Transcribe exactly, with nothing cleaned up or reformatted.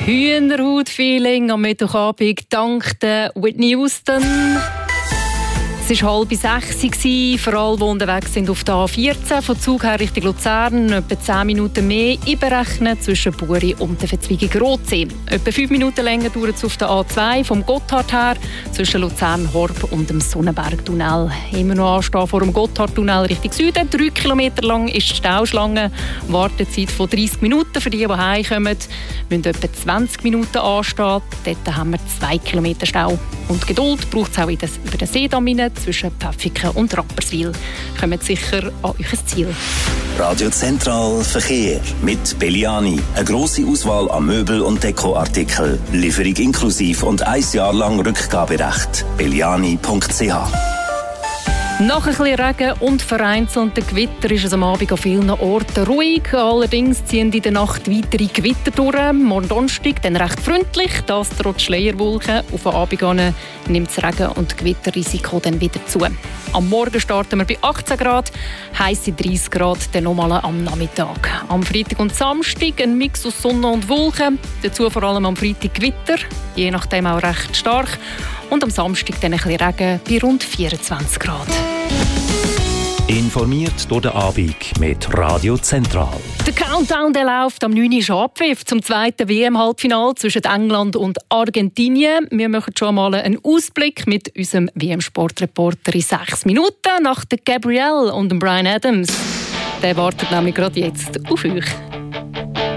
Hühnerhaut-Feeling am Mittwochabend dank der Whitney Houston. Es war halb sechs, für alle, die unterwegs sind auf der A vierzehn, von Zug her Richtung Luzern, etwa zehn Minuten mehr einberechnen zwischen Buri und der Verzweigung Rotsee. Etwa fünf Minuten länger dauert es auf der A zwei, vom Gotthard her, zwischen Luzern-Horb und dem Sonnenbergtunnel. Immer noch anstehen vor dem Gotthardtunnel Richtung Süden. Drei Kilometer lang ist die Stauschlange. Wartezeit von dreißig Minuten. Für die, die heimkommen, müssen etwa zwanzig Minuten anstehen. Dort haben wir zwei Kilometer Stau. Und Geduld braucht es auch in das, über den Seedamm hinein, zwischen Pfäffiken und Rapperswil. Kommt sicher an euer Ziel. Radio Zentral Verkehr mit Belliani. Eine grosse Auswahl an Möbel- und Dekoartikeln. Lieferung inklusiv und ein Jahr lang Rückgaberecht. belliani punkt c h. Nach ein bisschen Regen und vereinzelten Gewitter ist es am Abend an vielen Orten ruhig. Allerdings ziehen in der Nacht weitere Gewitter durch. Morgen Donnerstag dann recht freundlich, das trotz Schleierwolken. Auf den Abend nimmt das Regen- und Gewitterrisiko dann wieder zu. Am Morgen starten wir bei achtzehn Grad, heisse dreißig Grad dann nochmal am Nachmittag. Am Freitag und Samstag ein Mix aus Sonne und Wolken. Dazu vor allem am Freitag Gewitter, je nachdem auch recht stark. Und am Samstag dann ein bisschen Regen bei rund vierundzwanzig Grad. Informiert durch den Abend mit Radio Zentral. Der Countdown der läuft. Am neunten ist Abpfiff zum zweiten W M-Halbfinale zwischen England und Argentinien. Wir machen schon mal einen Ausblick mit unserem W M-Sportreporter in sechs Minuten nach der Gabrielle und dem Bryan Adams. Der wartet nämlich gerade jetzt auf euch.